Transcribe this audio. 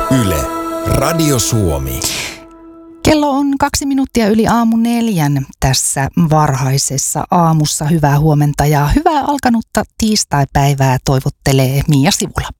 Yle, Radio Suomi. Kello on 2 minuuttia yli 4:00 tässä varhaisessa aamussa. Hyvää huomenta ja hyvää alkanutta tiistaipäivää toivottelee Mia Sivula.